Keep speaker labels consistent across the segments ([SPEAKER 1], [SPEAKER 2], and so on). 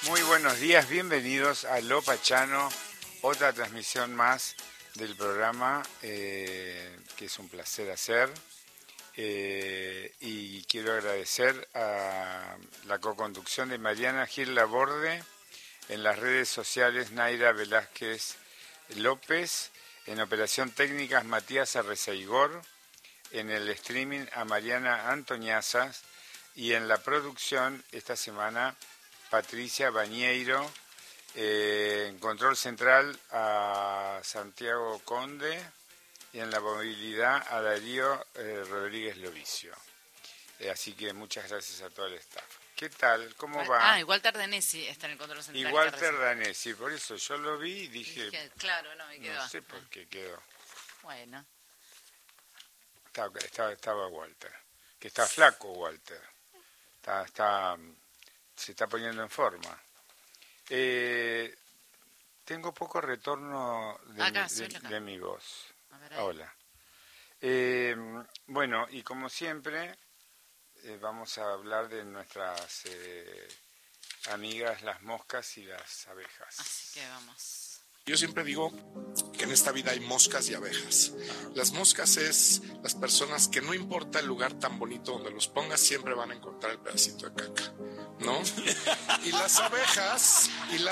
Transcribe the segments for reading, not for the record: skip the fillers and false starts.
[SPEAKER 1] Muy buenos días, bienvenidos a Lo Pachano, otra transmisión más del programa que es un placer hacer. Y quiero agradecer a la coconducción de Mariana Gil Laborde, en las redes sociales Naira Velázquez López, en operación técnicas Matías Arrezaigor, en el streaming a Mariana Antoñazas y en la producción esta semana Patricia Bañeiro, en control central a Santiago Conde y en la movilidad a Darío Rodríguez Lovicio. Así que muchas gracias a todo el staff. ¿Qué tal? ¿Cómo va?
[SPEAKER 2] Y Walter Danesi está en el control central.
[SPEAKER 1] Y Walter Danesi, por eso yo lo vi y dije
[SPEAKER 2] claro, no, y quedó.
[SPEAKER 1] No sé por qué quedó.
[SPEAKER 2] Bueno.
[SPEAKER 1] Estaba Walter, que está flaco Walter. Se está poniendo en forma. Tengo poco retorno de mi voz.
[SPEAKER 2] A ver,
[SPEAKER 1] hola. Bueno, y como siempre, vamos a hablar de nuestras amigas las moscas y las abejas.
[SPEAKER 2] Así que vamos.
[SPEAKER 3] Yo siempre digo que en esta vida hay moscas y abejas. Las moscas es las personas que no importa el lugar tan bonito donde los pongas, siempre van a encontrar el pedacito de caca, ¿no? Y las abejas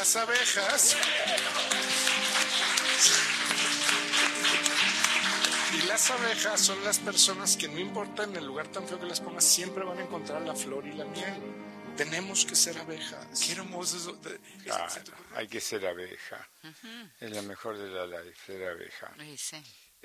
[SPEAKER 3] son las personas que no importa en el lugar tan feo que las pongas, siempre van a encontrar la flor y la miel. Tenemos que ser abejas.
[SPEAKER 1] Claro, hay que ser abeja. Es lo mejor de la life, ser abeja.
[SPEAKER 2] Sí.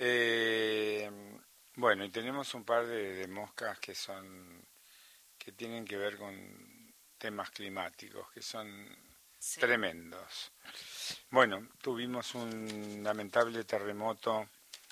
[SPEAKER 1] Bueno, y tenemos un par de moscas que tienen que ver con temas climáticos, que son tremendos. Bueno, tuvimos un lamentable terremoto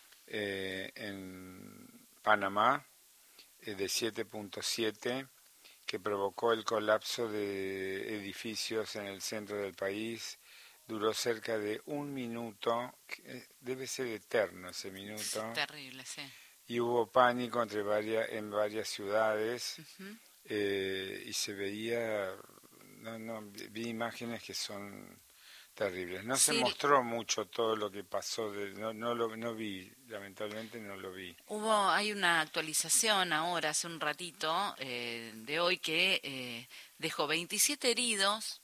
[SPEAKER 1] en Panamá de 7.7 que provocó el colapso de edificios en el centro del país. Duró cerca de un minuto, debe ser eterno ese minuto.
[SPEAKER 2] Sí, terrible, sí.
[SPEAKER 1] Y hubo pánico en varias ciudades. Y se veía, vi imágenes que son terribles. No se mostró mucho todo lo que pasó, no vi, lamentablemente no lo vi.
[SPEAKER 2] Hay una actualización ahora, hace un ratito, de hoy, que dejó 27 heridos,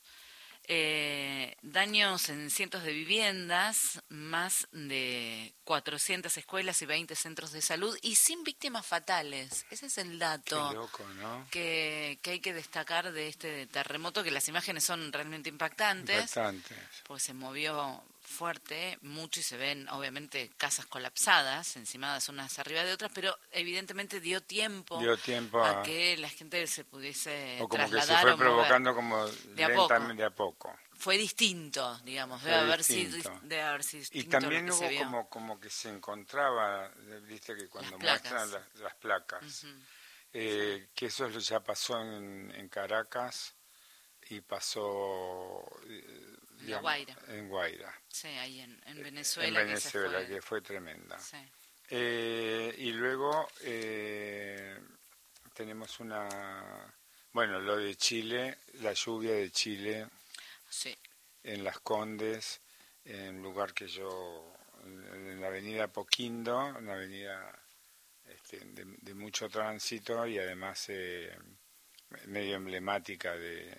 [SPEAKER 2] daños en cientos de viviendas, más de 400 escuelas y 20 centros de salud, y sin víctimas fatales. Ese es el dato.
[SPEAKER 1] Qué loco, ¿no?
[SPEAKER 2] Que hay que destacar de este terremoto, que las imágenes son realmente impactantes. Porque se movió fuerte, mucho, y se ven obviamente casas colapsadas, encimadas unas arriba de otras, pero evidentemente dio tiempo a que la gente se pudiese
[SPEAKER 1] o como
[SPEAKER 2] trasladar,
[SPEAKER 1] que se fue
[SPEAKER 2] o
[SPEAKER 1] provocando como lentamente de a poco.
[SPEAKER 2] Fue distinto, digamos, debe haber sido distinto.
[SPEAKER 1] Y también hubo como que se encontraba, viste que cuando muestran las placas, que eso ya pasó en Caracas y pasó en Guaira.
[SPEAKER 2] Sí, ahí en Venezuela.
[SPEAKER 1] En Venezuela, que fue tremenda. Sí. Y luego tenemos lo de Chile, la lluvia de Chile.
[SPEAKER 2] Sí.
[SPEAKER 1] En Las Condes, en un lugar en la avenida Apoquindo, una avenida de mucho tránsito y además medio emblemática de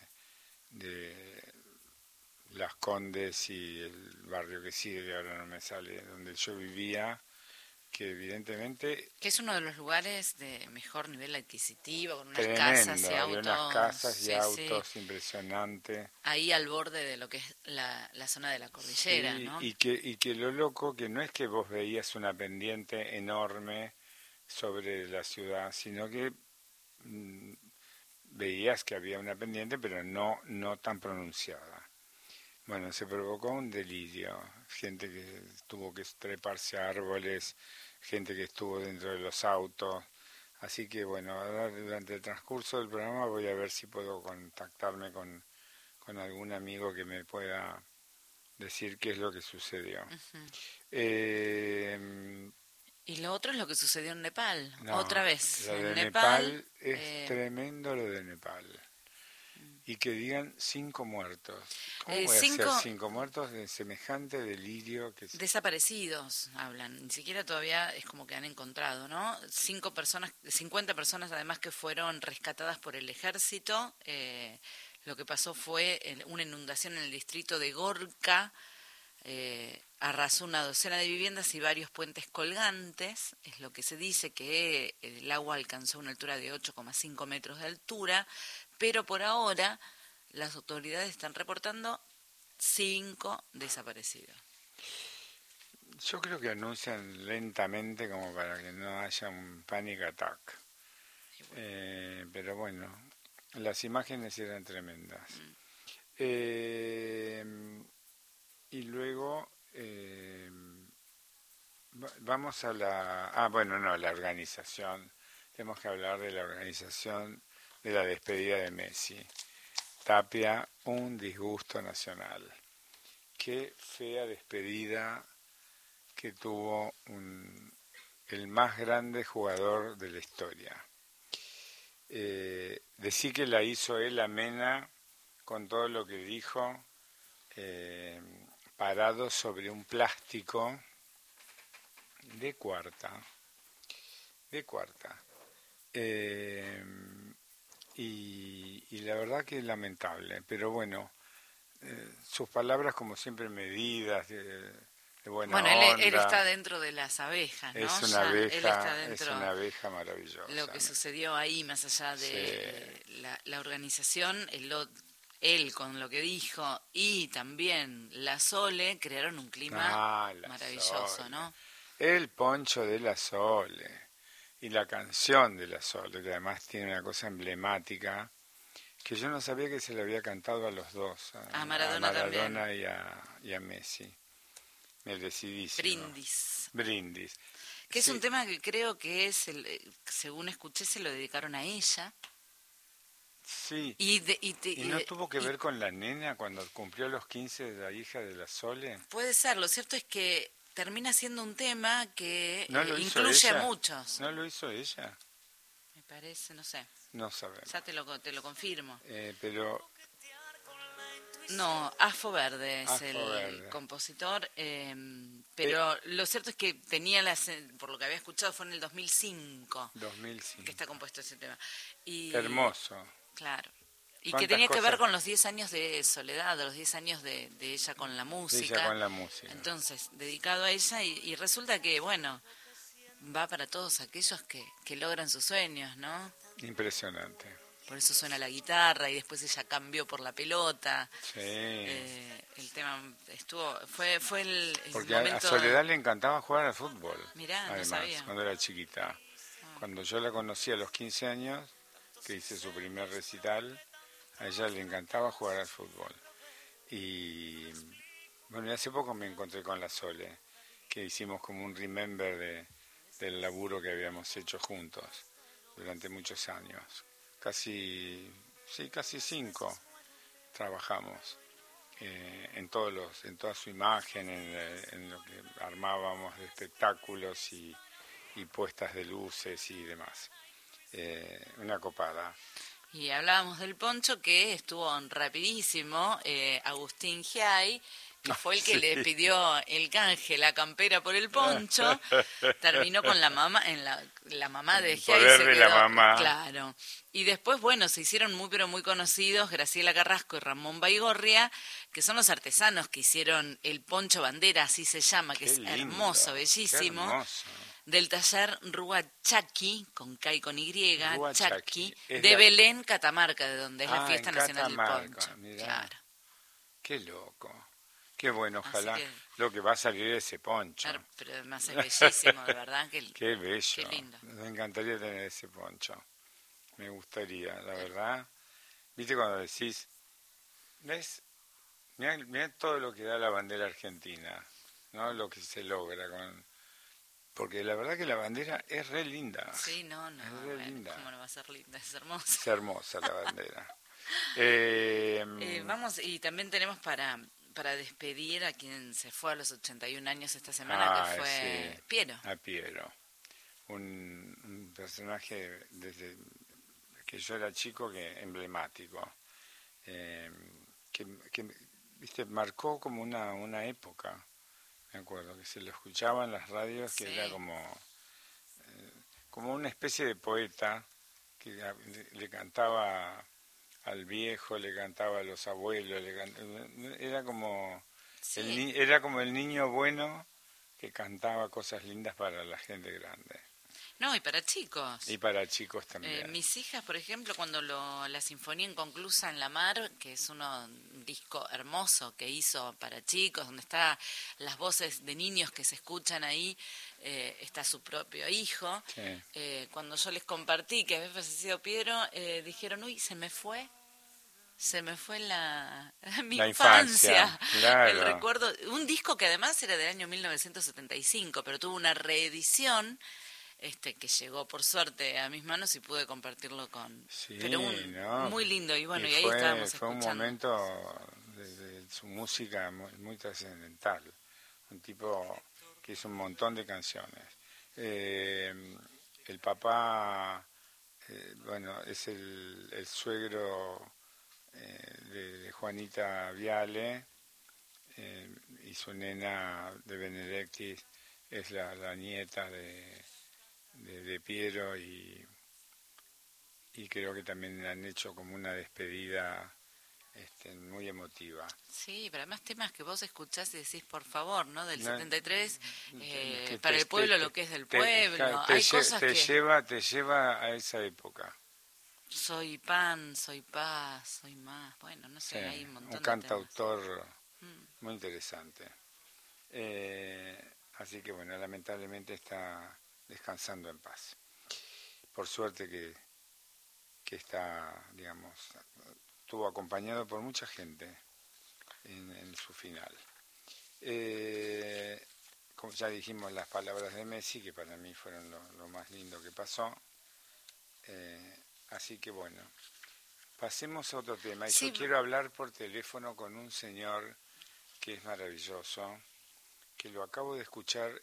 [SPEAKER 1] Las Condes y el barrio que sigue, que ahora no me sale, donde yo vivía, que evidentemente...
[SPEAKER 2] Que es uno de los lugares de mejor nivel adquisitivo, con unas
[SPEAKER 1] casas
[SPEAKER 2] y autos.
[SPEAKER 1] Unas casas y autos impresionantes.
[SPEAKER 2] Ahí al borde de lo que es la zona de la cordillera, ¿no?
[SPEAKER 1] Y que lo loco, que no es que vos veías una pendiente enorme sobre la ciudad, sino que veías que había una pendiente, pero no tan pronunciada. Bueno, se provocó un delirio, gente que tuvo que treparse a árboles, gente que estuvo dentro de los autos, así que bueno, ahora durante el transcurso del programa voy a ver si puedo contactarme con algún amigo que me pueda decir qué es lo que sucedió.
[SPEAKER 2] Y lo otro es lo que sucedió en Nepal, otra vez.
[SPEAKER 1] Lo de Nepal es tremendo, lo de Nepal. Y que digan 5 muertos. ¿Cómo puede ser 5 muertos de semejante delirio?
[SPEAKER 2] Desaparecidos, hablan. Ni siquiera todavía es como que han encontrado, ¿no? 50 personas además que fueron rescatadas por el ejército. Lo que pasó fue una inundación en el distrito de Gorka. Arrasó una docena de viviendas y varios puentes colgantes. Es lo que se dice, que el agua alcanzó una altura de 8,5 metros de altura. Pero por ahora las autoridades están reportando 5 desaparecidos.
[SPEAKER 1] Yo creo que anuncian lentamente como para que no haya un panic attack. Pero bueno, las imágenes eran tremendas. Y luego vamos a la organización. Tenemos que hablar de la organización de la despedida de Messi. Tapia, un disgusto nacional. Qué fea despedida que tuvo el más grande jugador de la historia. Decir que la hizo él amena con todo lo que dijo, parado sobre un plástico de cuarta. Y la verdad que es lamentable, pero bueno, sus palabras como siempre medidas, de buena onda.
[SPEAKER 2] Él está dentro de las abejas, ¿no?
[SPEAKER 1] Es una abeja maravillosa.
[SPEAKER 2] Lo que sucedió ahí, más allá de la organización, él con lo que dijo y también la Sole crearon un clima maravilloso, Sole, ¿no?
[SPEAKER 1] El poncho de la Sole. Y la canción de la Sole, que además tiene una cosa emblemática, que yo no sabía que se le había cantado a los dos,
[SPEAKER 2] a Maradona
[SPEAKER 1] y a Messi. Merecidísimo. Brindis.
[SPEAKER 2] Que es un tema que creo que es, según escuché, se lo dedicaron a ella.
[SPEAKER 1] Sí. ¿Y no tuvo que ver con la nena cuando cumplió los 15 de la hija de la Sole?
[SPEAKER 2] Puede ser, lo cierto es que termina siendo un tema que incluye a muchos.
[SPEAKER 1] ¿No lo hizo ella?
[SPEAKER 2] Me parece, no sé.
[SPEAKER 1] No sabemos.
[SPEAKER 2] Ya te lo confirmo.
[SPEAKER 1] Pero...
[SPEAKER 2] No, Afo Verde es el compositor, pero lo cierto es que tenía, por lo que había escuchado, fue en el 2005 que está compuesto ese tema.
[SPEAKER 1] Hermoso.
[SPEAKER 2] Claro. Y que tenía que ver con los 10 años de soledad, los 10 años de ella con la música. Entonces, dedicado a ella y resulta que, bueno, va para todos aquellos que logran sus sueños, ¿no?
[SPEAKER 1] Impresionante.
[SPEAKER 2] Por eso suena la guitarra y después ella cambió por la pelota.
[SPEAKER 1] Sí.
[SPEAKER 2] El tema fue el
[SPEAKER 1] porque
[SPEAKER 2] momento...
[SPEAKER 1] a Soledad le encantaba jugar al fútbol.
[SPEAKER 2] Mirá,
[SPEAKER 1] además,
[SPEAKER 2] no sabía.
[SPEAKER 1] Cuando era chiquita. Cuando yo la conocí a los 15 años, que hice su primer recital, a ella le encantaba jugar al fútbol. Y bueno, y hace poco me encontré con la Sole, que hicimos como un remember del laburo que habíamos hecho juntos durante muchos años. Casi 5 trabajamos en toda su imagen, en lo que armábamos de espectáculos y puestas de luces y demás. Una copada.
[SPEAKER 2] Y hablábamos del poncho, que estuvo rapidísimo, Agustín Giai, que fue el que le pidió el canje, la campera por el poncho, terminó con la mamá, la mamá de Giai se quedó,
[SPEAKER 1] la mamá.
[SPEAKER 2] Claro. Y después, bueno, se hicieron muy pero muy conocidos Graciela Carrasco y Ramón Baigorria, que son los artesanos que hicieron el poncho bandera, así se llama, que es hermoso, bellísimo. Qué hermoso. Del taller Rúa Chaki, con K y con Y, Chaki, de Belén, Catamarca, de donde es la fiesta nacional del poncho.
[SPEAKER 1] Mirá. Claro. Qué loco. Qué bueno, ojalá lo que va a salir de ese poncho.
[SPEAKER 2] Claro, pero además es bellísimo, de verdad.
[SPEAKER 1] Qué bello.
[SPEAKER 2] Qué lindo.
[SPEAKER 1] Me encantaría tener ese poncho. Me gustaría, la verdad. Viste cuando decís, ¿ves? Mirá todo lo que da la bandera argentina, ¿no? Lo que se logra con... Porque la verdad que la bandera es re linda.
[SPEAKER 2] Sí, no.
[SPEAKER 1] Es re linda.
[SPEAKER 2] ¿Cómo no va a ser linda? Es hermosa.
[SPEAKER 1] Es hermosa la bandera.
[SPEAKER 2] Vamos, y también tenemos para despedir a quien se fue a los 81 años esta semana, que fue Piero.
[SPEAKER 1] A Piero. Un personaje desde que yo era chico emblemático. viste, marcó como una época. Me acuerdo que se lo escuchaba en las radios, que era como una especie de poeta que le cantaba al viejo, le cantaba a los abuelos, era como era como el niño bueno que cantaba cosas lindas para la gente grande.
[SPEAKER 2] No, y para chicos.
[SPEAKER 1] Y para chicos también.
[SPEAKER 2] Mis hijas, por ejemplo, cuando la Sinfonía Inconclusa en la Mar, que es un disco hermoso que hizo para chicos, donde están las voces de niños que se escuchan ahí, está su propio hijo. Sí. Cuando yo les compartí que había fallecido Piero, dijeron, uy, se me fue mi infancia.
[SPEAKER 1] Claro.
[SPEAKER 2] El recuerdo, un disco que además era del año 1975, pero tuvo una reedición que llegó por suerte a mis manos y pude compartirlo con...
[SPEAKER 1] Sí,
[SPEAKER 2] pero muy lindo, y bueno, y ahí estábamos escuchando.
[SPEAKER 1] Fue un momento de su música muy trascendental, un tipo que hizo un montón de canciones. El papá, bueno, es el suegro de Juanita Viale, y su nena de Benedictis es la nieta de Piero, y creo que también han hecho como una despedida muy emotiva.
[SPEAKER 2] Sí, pero además temas que vos escuchás y decís, por favor, ¿no? Del 73, para el pueblo lo que es del pueblo. Hay cosas
[SPEAKER 1] te lleva a esa época.
[SPEAKER 2] Soy pan, soy paz, soy más. Bueno, no sé, hay un montón de
[SPEAKER 1] cantautor muy interesante. Así que bueno, lamentablemente está descansando en paz. Por suerte que está, digamos, estuvo acompañado por mucha gente en su final. Como ya dijimos, las palabras de Messi, que para mí fueron lo más lindo que pasó. Así que bueno, pasemos a otro tema. Y yo quiero hablar por teléfono con un señor que es maravilloso, que lo acabo de escuchar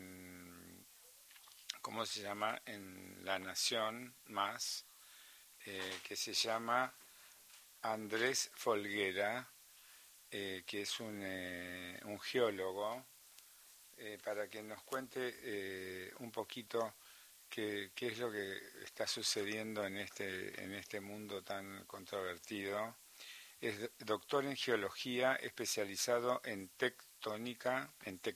[SPEAKER 1] ¿cómo se llama? En La Nación Más, que se llama Andrés Folguera, que es un geólogo, para que nos cuente un poquito qué es lo que está sucediendo en este mundo tan controvertido. Es doctor en geología, especializado en tectónica,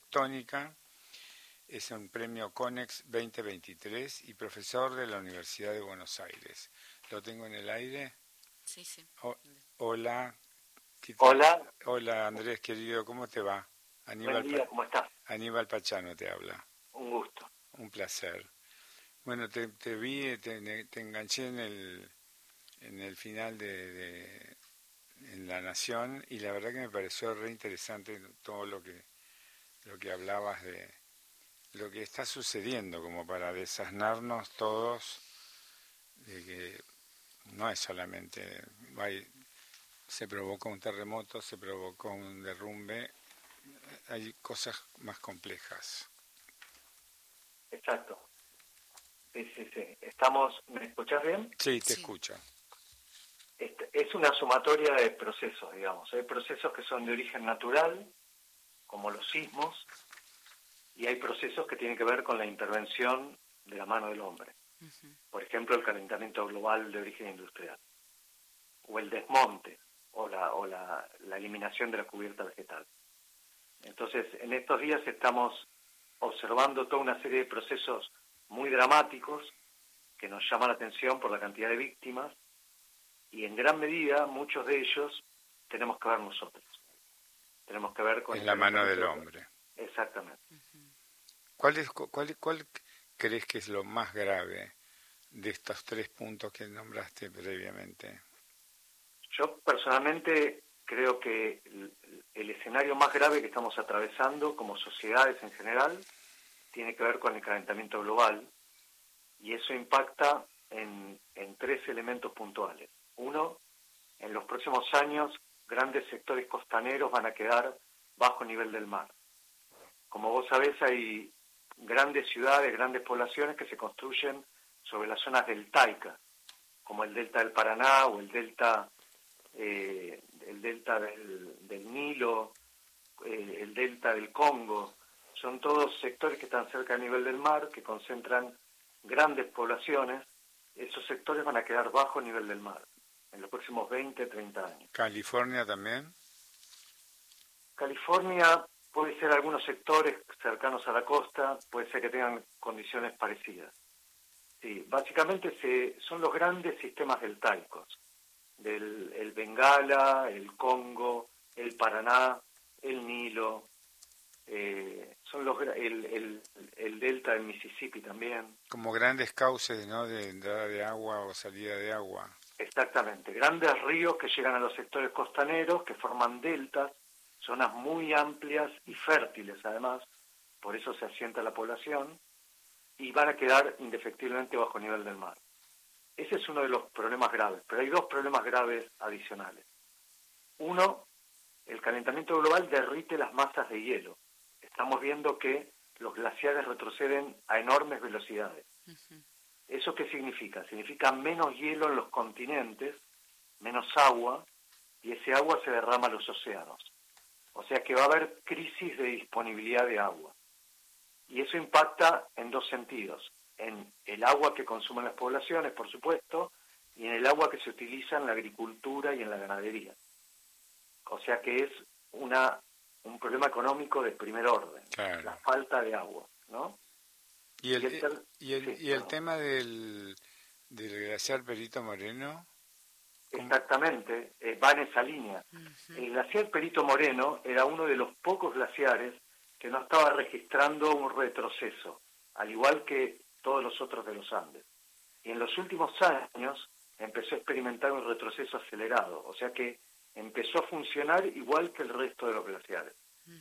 [SPEAKER 1] es un premio CONEX 2023 y profesor de la Universidad de Buenos Aires. ¿Lo tengo en el aire?
[SPEAKER 2] Sí, sí.
[SPEAKER 1] Hola.
[SPEAKER 4] Hola.
[SPEAKER 1] Hola, Andrés, querido, ¿cómo te va?
[SPEAKER 4] Buen día, ¿cómo estás?
[SPEAKER 1] Aníbal Pachano te habla.
[SPEAKER 4] Un gusto.
[SPEAKER 1] Un placer. Bueno, te vi, te enganché en el final en La Nación, y la verdad que me pareció re interesante todo lo que hablabas de lo que está sucediendo, como para desasnarnos todos de que no es solamente se provocó un terremoto, se provocó un derrumbe, hay cosas más complejas.
[SPEAKER 4] Exacto. Sí. ¿Me escuchás bien?
[SPEAKER 1] Sí, te escucho.
[SPEAKER 4] Es una sumatoria de procesos, digamos. Hay procesos que son de origen natural, como los sismos, y hay procesos que tienen que ver con la intervención de la mano del hombre. Uh-huh. Por ejemplo, el calentamiento global de origen industrial, o el desmonte, o la eliminación de la cubierta vegetal. Entonces, en estos días estamos observando toda una serie de procesos muy dramáticos que nos llaman la atención por la cantidad de víctimas, y en gran medida muchos de ellos tenemos que ver nosotros. Tenemos que ver con...
[SPEAKER 1] Es la mano del hombre.
[SPEAKER 4] Exactamente.
[SPEAKER 1] Uh-huh. ¿Cuál crees que es lo más grave de estos 3 puntos que nombraste previamente?
[SPEAKER 4] Yo personalmente creo que el escenario más grave que estamos atravesando como sociedades en general tiene que ver con el calentamiento global, y eso impacta en 3 elementos puntuales. Uno, en los próximos años grandes sectores costaneros van a quedar bajo nivel del mar. Como vos sabés, hay grandes ciudades, grandes poblaciones que se construyen sobre las zonas deltaicas, como el delta del Paraná o el delta delta del Nilo, el delta del Congo, son todos sectores que están cerca del nivel del mar, que concentran grandes poblaciones. Esos sectores van a quedar bajo el nivel del mar en los próximos 20, 30 años.
[SPEAKER 1] ¿California también?
[SPEAKER 4] California puede ser algunos sectores cercanos a la costa, puede ser que tengan condiciones parecidas. Sí, básicamente son los grandes sistemas deltaicos, el Bengala, el Congo, el Paraná, el Nilo, son el delta del Mississippi también.
[SPEAKER 1] Como grandes cauces, ¿no?, de entrada de agua o salida de agua.
[SPEAKER 4] Exactamente, grandes ríos que llegan a los sectores costaneros, que forman deltas, zonas muy amplias y fértiles además, por eso se asienta la población, y van a quedar indefectiblemente bajo nivel del mar. Ese es uno de los problemas graves, pero hay dos problemas graves adicionales. Uno, el calentamiento global derrite las masas de hielo. Estamos viendo que los glaciares retroceden a enormes velocidades. Uh-huh. ¿Eso qué significa? Significa menos hielo en los continentes, menos agua, y ese agua se derrama a los océanos. O sea que va a haber crisis de disponibilidad de agua. Y eso impacta en dos sentidos: en el agua que consumen las poblaciones, por supuesto, y en el agua que se utiliza en la agricultura y en la ganadería. O sea que es un problema económico de primer orden, claro. La falta de agua, ¿no?
[SPEAKER 1] ¿Y el tema del glaciar Perito Moreno?
[SPEAKER 4] Exactamente, va en esa línea. Uh-huh. El glaciar Perito Moreno era uno de los pocos glaciares que no estaba registrando un retroceso, al igual que todos los otros de los Andes. Y en los últimos años empezó a experimentar un retroceso acelerado, o sea que empezó a funcionar igual que el resto de los glaciares.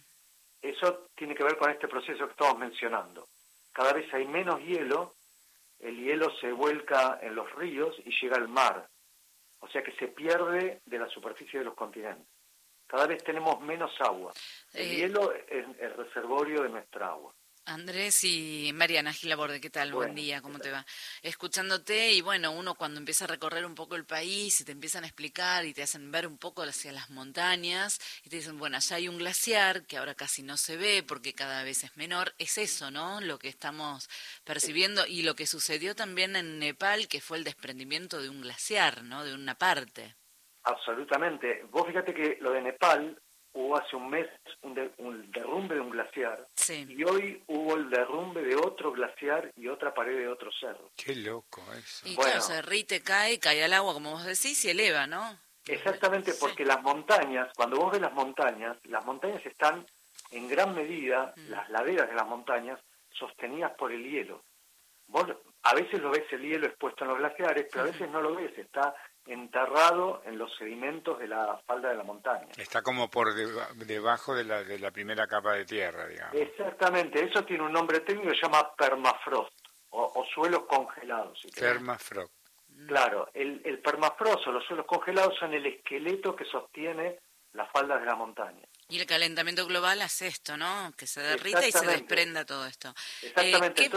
[SPEAKER 4] Eso tiene que ver con este proceso que estamos mencionando. Cada vez hay menos hielo, el hielo se vuelca en los ríos y llega al mar, o sea que se pierde de la superficie de los continentes. Cada vez tenemos menos agua. El hielo es el reservorio de nuestra agua.
[SPEAKER 2] Andrés y Mariana Gil Laborde, ¿qué tal? Buen día, ¿cómo te va? Escuchándote, y bueno, uno cuando empieza a recorrer un poco el país y te empiezan a explicar y te hacen ver un poco hacia las montañas y te dicen, bueno, allá hay un glaciar que ahora casi no se ve porque cada vez es menor. Es eso, ¿no?, lo que estamos percibiendo, y lo que sucedió también en Nepal, que fue el desprendimiento de un glaciar, ¿no?, de una parte.
[SPEAKER 4] Absolutamente. Vos fíjate que lo de Nepal, hubo hace un mes un derrumbe de un glaciar, sí. Y hoy hubo el derrumbe de otro glaciar y otra pared de otro cerro.
[SPEAKER 1] Qué loco eso.
[SPEAKER 2] Y bueno, claro, se derrite, cae al agua, como vos decís, y eleva, ¿no?
[SPEAKER 4] Exactamente, porque las montañas, cuando vos ves las montañas están en gran medida, las laderas de las montañas, sostenidas por el hielo. Vos a veces lo ves el hielo expuesto en los glaciares, pero a veces no lo ves, está enterrado en los sedimentos de la falda de la montaña.
[SPEAKER 1] Está como por debajo de la primera capa de tierra, digamos.
[SPEAKER 4] Exactamente, eso tiene un nombre técnico que se llama permafrost, o suelos congelados. Si
[SPEAKER 1] Permafrost.
[SPEAKER 4] Claro, el permafrost o los suelos congelados son el esqueleto que sostiene las faldas de la montaña.
[SPEAKER 2] Y el calentamiento global hace esto, ¿no? Que se derrita y se desprenda todo esto.
[SPEAKER 4] Exactamente.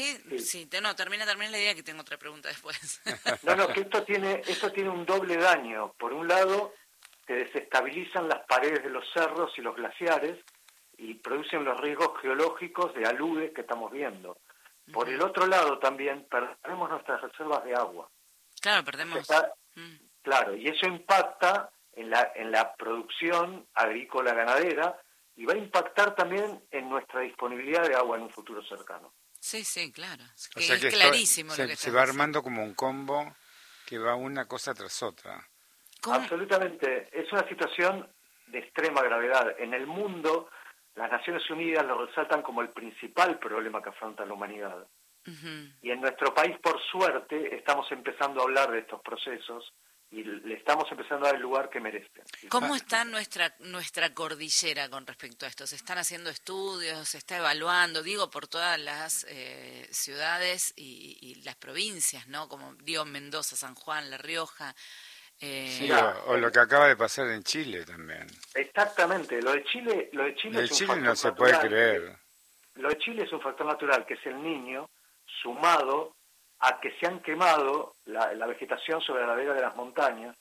[SPEAKER 2] Termina la idea, que tengo otra pregunta después.
[SPEAKER 4] No, que esto tiene un doble daño. Por un lado, se desestabilizan las paredes de los cerros y los glaciares y producen los riesgos geológicos de aludes que estamos viendo. Por el otro lado también perdemos nuestras reservas de agua.
[SPEAKER 2] Claro, perdemos.
[SPEAKER 4] Claro, y eso impacta en la producción agrícola ganadera y va a impactar también en nuestra disponibilidad de agua en un futuro cercano.
[SPEAKER 2] Sí, claro.
[SPEAKER 1] O sea que
[SPEAKER 2] es clarísimo lo que
[SPEAKER 1] se va armando como un combo que va una cosa tras otra.
[SPEAKER 4] ¿Cómo? Absolutamente. Es una situación de extrema gravedad. En el mundo, las Naciones Unidas lo resaltan como el principal problema que afronta la humanidad. Uh-huh. Y en nuestro país, por suerte, estamos empezando a hablar de estos procesos y le estamos empezando a dar el lugar que merecen.
[SPEAKER 2] ¿Cómo está nuestra cordillera con respecto a esto? ¿Se están haciendo estudios? ¿Se está evaluando? Digo, por todas las ciudades y las provincias, ¿no? Como digo, Mendoza, San Juan, La Rioja.
[SPEAKER 1] Sí, o lo que acaba de pasar en Chile también.
[SPEAKER 4] Exactamente. Lo de Chile
[SPEAKER 1] es un factor
[SPEAKER 4] natural.
[SPEAKER 1] No se puede creer.
[SPEAKER 4] Lo de Chile es un factor natural, que es el Niño, sumado a que se han quemado la vegetación sobre la ladera de las montañas,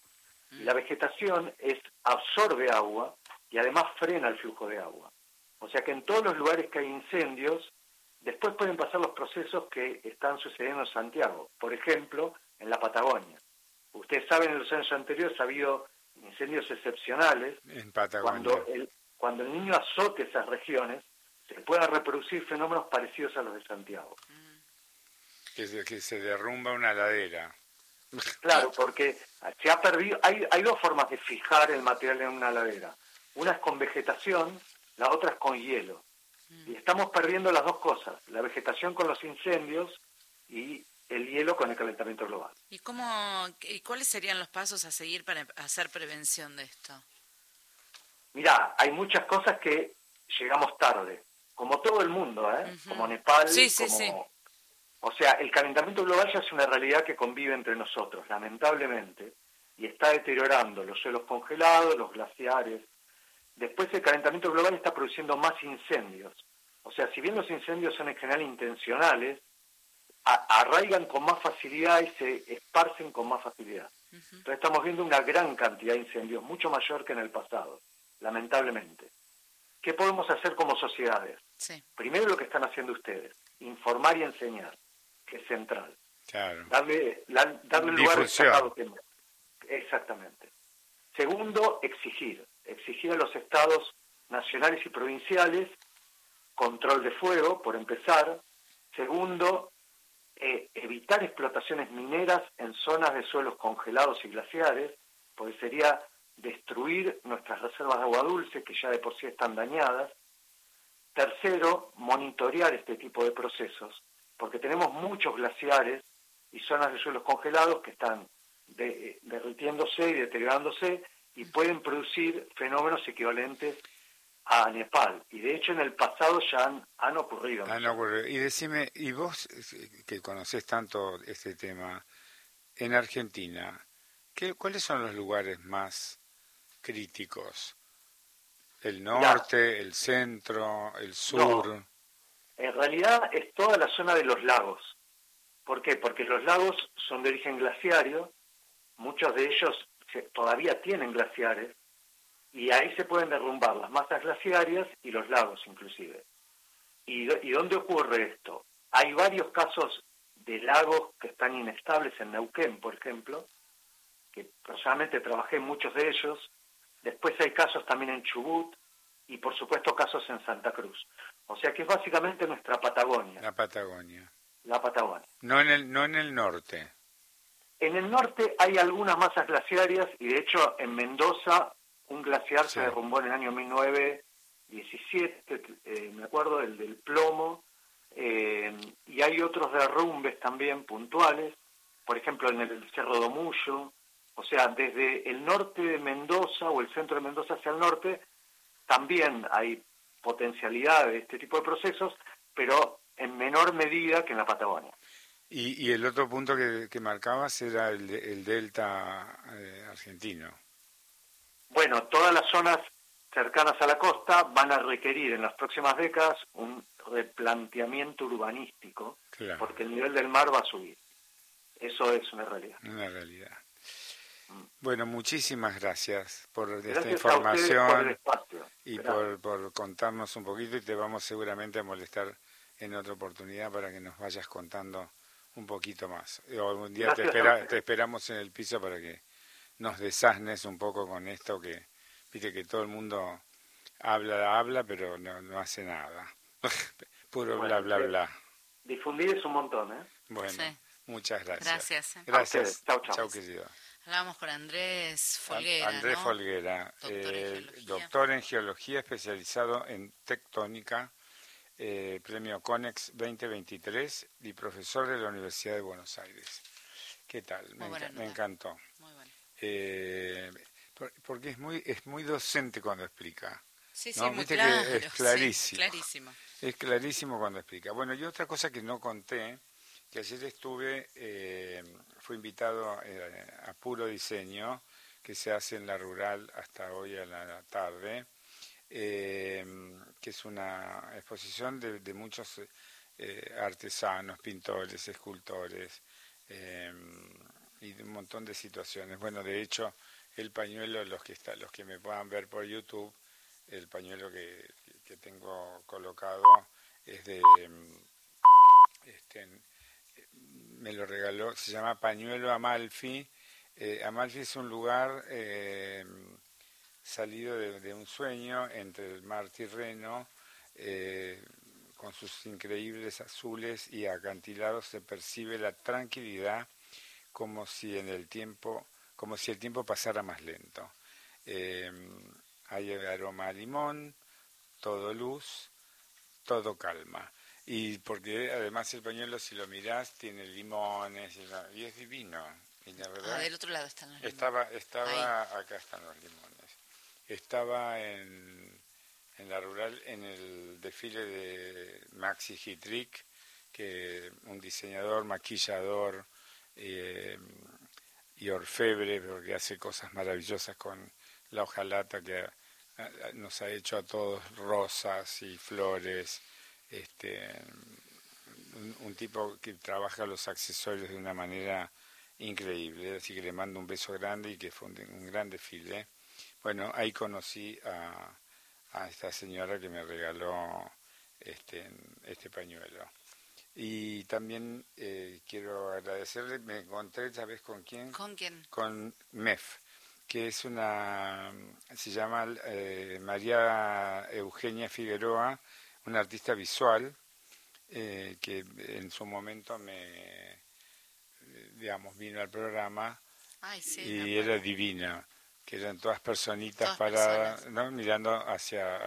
[SPEAKER 4] Y la vegetación absorbe agua y además frena el flujo de agua. O sea que en todos los lugares que hay incendios, después pueden pasar los procesos que están sucediendo en Santiago. Por ejemplo, en la Patagonia. Ustedes saben, en los años anteriores ha habido incendios excepcionales.
[SPEAKER 1] En Patagonia.
[SPEAKER 4] Cuando el niño azote esas regiones, se puedan reproducir fenómenos parecidos a los de Santiago.
[SPEAKER 1] Que se derrumba una ladera.
[SPEAKER 4] Claro, porque se ha perdido. Hay dos formas de fijar el material en una ladera. Una es con vegetación, la otra es con hielo. Y estamos perdiendo las dos cosas, la vegetación con los incendios y el hielo con el calentamiento global.
[SPEAKER 2] ¿Y cuáles serían los pasos a seguir para hacer prevención de esto?
[SPEAKER 4] Mirá, hay muchas cosas que llegamos tarde, como todo el mundo,
[SPEAKER 2] Uh-huh.
[SPEAKER 4] Como Nepal,
[SPEAKER 2] sí.
[SPEAKER 4] O sea, el calentamiento global ya es una realidad que convive entre nosotros, lamentablemente, y está deteriorando los suelos congelados, los glaciares. Después el calentamiento global está produciendo más incendios. O sea, si bien los incendios son en general intencionales, arraigan con más facilidad y se esparcen con más facilidad. Uh-huh. Entonces estamos viendo una gran cantidad de incendios, mucho mayor que en el pasado, lamentablemente. ¿Qué podemos hacer como sociedades?
[SPEAKER 2] Sí.
[SPEAKER 4] Primero lo que están haciendo ustedes, informar y enseñar, que es central.
[SPEAKER 1] Claro.
[SPEAKER 4] Darle un lugar destacado. Exactamente. Segundo, exigir a los estados nacionales y provinciales control de fuego, por empezar. Segundo, evitar explotaciones mineras en zonas de suelos congelados y glaciares, porque sería destruir nuestras reservas de agua dulce, que ya de por sí están dañadas. Tercero, monitorear este tipo de procesos, porque tenemos muchos glaciares y zonas de suelos congelados que están derritiéndose y deteriorándose y pueden producir fenómenos equivalentes a Nepal. Y de hecho en el pasado ya han ocurrido.
[SPEAKER 1] Y decime, y vos que conocés tanto este tema, en Argentina, ¿cuáles son los lugares más críticos? ¿El norte, el centro, el sur?
[SPEAKER 4] No, en realidad es toda la zona de los lagos. ¿Por qué? Porque los lagos son de origen glaciario, muchos de ellos todavía tienen glaciares, y ahí se pueden derrumbar las masas glaciarias y los lagos inclusive. ¿Y dónde ocurre esto? Hay varios casos de lagos que están inestables en Neuquén, por ejemplo, que personalmente trabajé en muchos de ellos. Después hay casos también en Chubut y por supuesto casos en Santa Cruz. O sea que es básicamente nuestra Patagonia.
[SPEAKER 1] La Patagonia.
[SPEAKER 4] No
[SPEAKER 1] en el norte.
[SPEAKER 4] En el norte hay algunas masas glaciarias y de hecho en Mendoza un glaciar se derrumbó en el año 1917, me acuerdo, el del Plomo, y hay otros derrumbes también puntuales, por ejemplo en el Cerro Domullo. O sea, desde el norte de Mendoza o el centro de Mendoza hacia el norte, también hay potencialidad de este tipo de procesos, pero en menor medida que en la Patagonia.
[SPEAKER 1] Y el otro punto que marcabas era el delta argentino.
[SPEAKER 4] Bueno, todas las zonas cercanas a la costa van a requerir en las próximas décadas un replanteamiento urbanístico, claro, porque el nivel del mar va a subir. Eso es una realidad.
[SPEAKER 1] Una realidad. Bueno, muchísimas gracias por esta información y por contarnos un poquito, y te vamos seguramente a molestar en otra oportunidad para que nos vayas contando un poquito más. O algún día te esperamos en el piso para que nos desasnes un poco con esto, que viste que todo el mundo habla, pero no hace nada. Puro bla, bla, bla.
[SPEAKER 4] Difundir es un montón, ¿eh?
[SPEAKER 1] Bueno, sí. Muchas gracias.
[SPEAKER 4] Gracias.
[SPEAKER 1] Chau, querido.
[SPEAKER 2] Hablábamos con Andrés Folguera,
[SPEAKER 1] Andrés Folguera, doctor en geología especializado en tectónica, premio CONEX 2023 y profesor de la Universidad de Buenos Aires. ¿Qué tal? Me encantó.
[SPEAKER 2] Muy bueno.
[SPEAKER 1] Porque es muy docente cuando explica.
[SPEAKER 2] Sí,
[SPEAKER 1] ¿no?
[SPEAKER 2] muy
[SPEAKER 1] claro. Que es clarísimo.
[SPEAKER 2] Sí, clarísimo.
[SPEAKER 1] Es clarísimo cuando explica. Bueno, y otra cosa que no conté, que ayer fui invitado a Puro Diseño, que se hace en la Rural hasta hoy a la tarde, que es una exposición de muchos artesanos, pintores, escultores, y de un montón de situaciones. Bueno, de hecho, el pañuelo, los que me puedan ver por YouTube, el pañuelo que tengo colocado es de me lo regaló, se llama Pañuelo Amalfi. Amalfi es un lugar salido de un sueño entre el mar Tirreno, con sus increíbles azules y acantilados se percibe la tranquilidad como si el tiempo pasara más lento. Hay aroma a limón, todo luz, todo calma. Y porque además el pañuelo, si lo mirás, tiene limones y es divino. Y la verdad,
[SPEAKER 2] del otro lado están los limones.
[SPEAKER 1] Estaba acá están los limones. Estaba en la rural, en el desfile de Maxi Hitrick, que un diseñador, maquillador y orfebre, porque hace cosas maravillosas con la hojalata que nos ha hecho a todos rosas y flores. Un tipo que trabaja los accesorios de una manera increíble, así que le mando un beso grande y que fue un gran desfile. Bueno, ahí conocí a esta señora que me regaló este pañuelo. Y también quiero agradecerle, me encontré, ¿sabes con quién?
[SPEAKER 2] ¿Con quién?
[SPEAKER 1] Con MEF, que se llama María Eugenia Figueroa, una artista visual que en su momento vino al programa.
[SPEAKER 2] Ay, sí,
[SPEAKER 1] y era divina, que eran todas personitas paradas, ¿no? Mirando hacia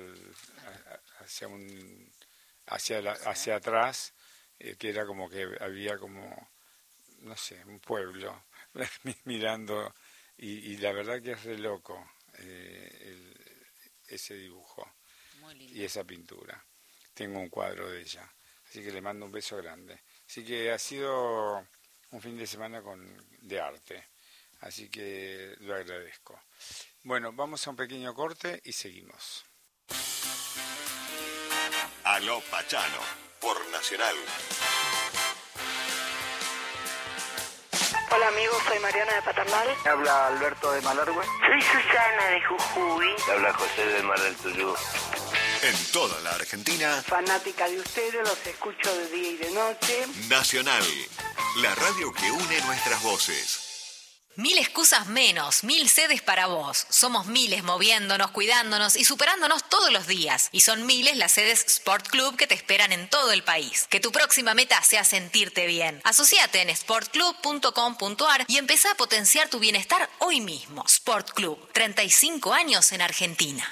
[SPEAKER 1] atrás, que era como que había como, no sé, un pueblo mirando, y la verdad que es re loco ese dibujo.
[SPEAKER 2] Muy lindo.
[SPEAKER 1] Y esa pintura. Tengo un cuadro de ella, así que le mando un beso grande. Así que ha sido un fin de semana de arte, así que lo agradezco. Bueno, vamos a un pequeño corte y seguimos.
[SPEAKER 5] Aló Pachano, por Nacional.
[SPEAKER 6] Hola amigos, soy Mariana de Paternal.
[SPEAKER 7] Habla Alberto de Malargüe.
[SPEAKER 8] Soy Susana de Jujuy.
[SPEAKER 9] Habla José del Mar del Tuyú.
[SPEAKER 5] En toda la Argentina.
[SPEAKER 6] Fanática de ustedes, los escucho de día y de noche.
[SPEAKER 5] Nacional, la radio que une nuestras voces.
[SPEAKER 10] 1000 excusas menos, 1000 sedes para vos. Somos miles moviéndonos, cuidándonos y superándonos todos los días. Y son miles las sedes Sport Club que te esperan en todo el país. Que tu próxima meta sea sentirte bien. Asociate en sportclub.com.ar y empezá a potenciar tu bienestar hoy mismo. Sport Club, 35 años en Argentina.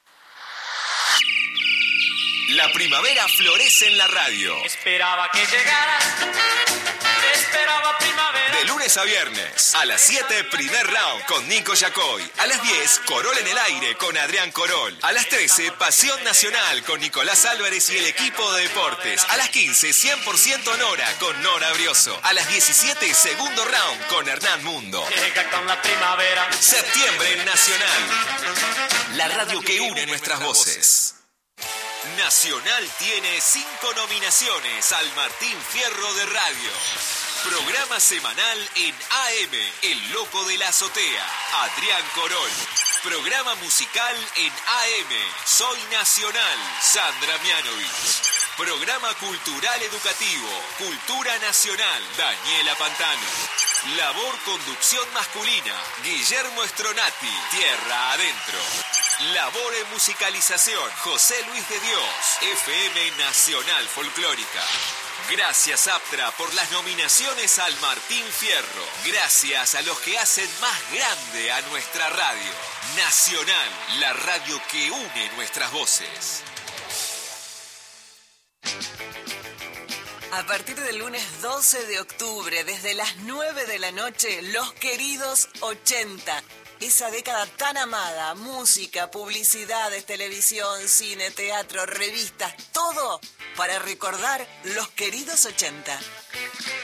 [SPEAKER 5] La primavera florece en la radio.
[SPEAKER 11] Esperaba que llegaras, esperaba primavera.
[SPEAKER 5] De lunes a viernes, a las 7, primer round con Nico Yacoy. A las 10, Corol en el aire con Adrián Corol. A las 13, Pasión Nacional con Nicolás Álvarez y el equipo de deportes. A las 15, 100% Nora con Nora Brioso. A las 17, segundo round con Hernán Mundo.
[SPEAKER 11] Llega con la primavera.
[SPEAKER 5] Septiembre en Nacional. La radio que une nuestras voces. Nacional tiene 5 nominaciones al Martín Fierro de Radio. Programa semanal en AM, El Loco de la Azotea, Adrián Corol. Programa musical en AM, Soy Nacional, Sandra Mianovich. Programa cultural educativo, Cultura Nacional, Daniela Pantano. Labor conducción masculina, Guillermo Stronati, Tierra Adentro. Labor en musicalización, José Luis de Dios, FM Nacional Folclórica. Gracias Aptra por las nominaciones al Martín Fierro. Gracias a los que hacen más grande a nuestra radio. Nacional, la radio que une nuestras voces.
[SPEAKER 12] A partir del lunes 12 de octubre, desde las 9 de la noche, Los Queridos 80. Esa década tan amada, música, publicidades, televisión, cine, teatro, revistas, todo para recordar Los Queridos 80.